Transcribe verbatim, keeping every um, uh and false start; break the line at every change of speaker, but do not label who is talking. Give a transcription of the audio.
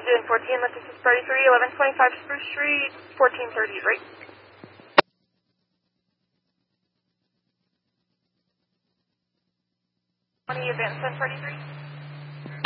Engine fourteen, this is thirty-three, eleven twenty-five Spruce Street, fourteen thirty, right? twenty, advance ten thirty-three.